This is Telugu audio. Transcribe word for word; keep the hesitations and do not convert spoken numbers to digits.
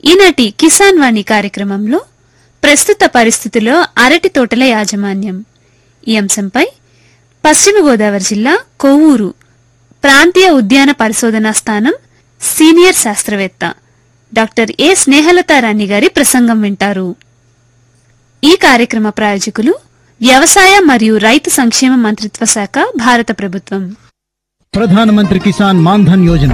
ఈనాటి కిసాన్ వాణి కార్యక్రమంలో ప్రస్తుత పరిస్థితుల్లో అరటి తోటల యాజమాన్యం ఈ అంశంపై పశ్చిమ గోదావరి జిల్లా కొవ్వూరు ప్రాంతీయ ఉద్యాన పరిశోధనా స్థానం సీనియర్ శాస్త్రవేత్త డాక్టర్ ఏ స్నేహలతారాణి గారి ప్రసంగం వింటారు. ఈ కార్యక్రమ ప్రాయోజకులు వ్యవసాయ మరియు రైతు సంక్షేమ మంత్రిత్వ శాఖ, భారత ప్రభుత్వం. ప్రధానమంత్రి కిసాన్ మాన్ ధన్ యోజన